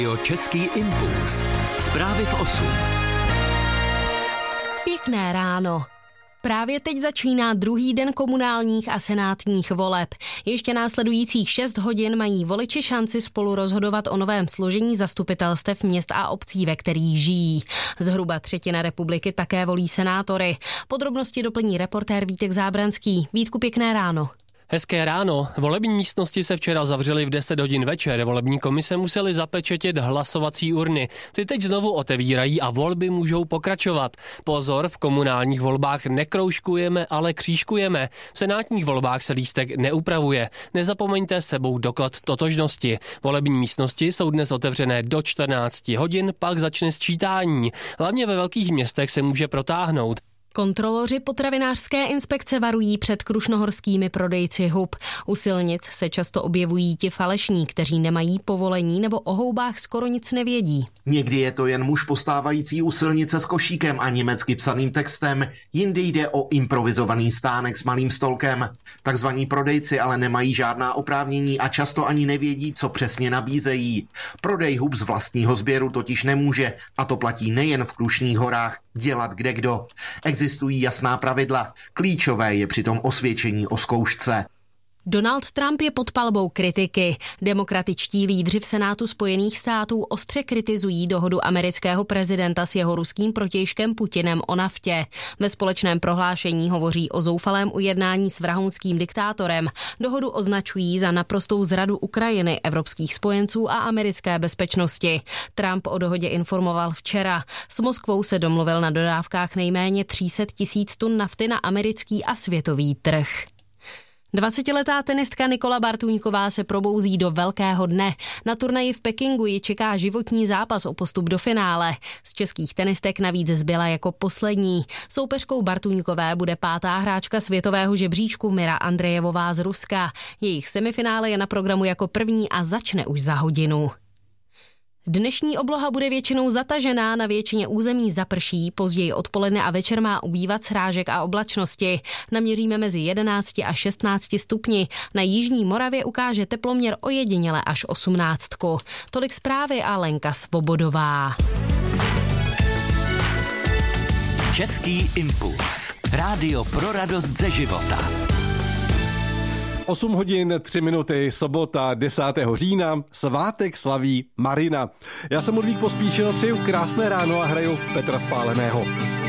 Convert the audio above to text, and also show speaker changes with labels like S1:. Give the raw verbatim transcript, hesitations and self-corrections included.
S1: Jo, Český impuls. Zprávy v osm.
S2: Pěkné ráno. Právě teď začíná druhý den komunálních a senátních voleb. Ještě následujících šest hodin mají voliči šanci spolu rozhodovat o novém složení zastupitelstev měst a obcí, ve kterých žijí. Zhruba třetina republiky také volí senátory. Podrobnosti doplní reportér Vítek Zábranský. Vítku, pěkné ráno.
S3: Hezké ráno. Volební místnosti se včera zavřely v deset hodin večer. Volební komise museli zapečetit hlasovací urny. Ty teď znovu otevírají a volby můžou pokračovat. Pozor, v komunálních volbách nekroužkujeme, ale křížkujeme. V senátních volbách se lístek neupravuje. Nezapomeňte sebou doklad totožnosti. Volební místnosti jsou dnes otevřené do čtrnácti hodin, pak začne sčítání. Hlavně ve velkých městech se může protáhnout.
S2: Kontroloři potravinářské inspekce varují před krušnohorskými prodejci hub. U silnic se často objevují ti falešní, kteří nemají povolení nebo o houbách skoro nic nevědí.
S4: Někdy je to jen muž postávající u silnice s košíkem a německy psaným textem, jindy jde o improvizovaný stánek s malým stolkem. Takzvaní prodejci ale nemají žádná oprávnění a často ani nevědí, co přesně nabízejí. Prodej hub z vlastního sběru totiž nemůže, a to platí nejen v Krušných horách, dělat kdekdo. Existují jasná pravidla. Klíčové je přitom osvědčení o zkoušce.
S2: Donald Trump je pod palbou kritiky. Demokratičtí lídři v Senátu Spojených států ostře kritizují dohodu amerického prezidenta s jeho ruským protějškem Putinem o naftě. Ve společném prohlášení hovoří o zoufalém ujednání s vrahounským diktátorem. Dohodu označují za naprostou zradu Ukrajiny, evropských spojenců a americké bezpečnosti. Trump o dohodě informoval včera. S Moskvou se domluvil na dodávkách nejméně tři sta tisíc tun nafty na americký a světový trh. dvacetiletá tenistka Nikola Bartůňková se probouzí do velkého dne. Na turnaji v Pekingu ji čeká životní zápas o postup do finále. Z českých tenistek navíc zbyla jako poslední. Soupeřkou Bartůňkové bude pátá hráčka světového žebříčku Mira Andrejevová z Ruska. Jejich semifinále je na programu jako první a začne už za hodinu. Dnešní obloha bude většinou zatažená, na většině území zaprší, později odpoledne a večer má ubývat srážek a oblačnosti. Naměříme mezi jedenácti a šestnácti stupni. Na jižní Moravě ukáže teploměr ojediněle až osmnáctku. Tolik zprávy a Lenka Svobodová.
S1: Český impuls. Rádio pro radost ze života.
S5: osm hodin tři minuty, sobota desátého října, svátek slaví Marina. Já jsem Ludvík Pospíšil, přeju krásné ráno a hraju Petra Spáleného.